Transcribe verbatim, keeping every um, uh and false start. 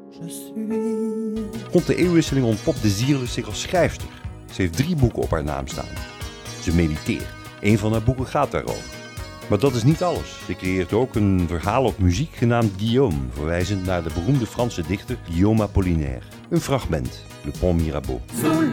Rond de eeuwwisseling ontpopt Désirle zich als schrijfster. Ze heeft drie boeken op haar naam staan. Ze mediteert. Een van haar boeken gaat daarover. Maar dat is niet alles. Ze creëert ook een verhaal op muziek genaamd Guillaume, verwijzend naar de beroemde Franse dichter Guillaume Apollinaire. Een fragment, Le Pont Mirabeau.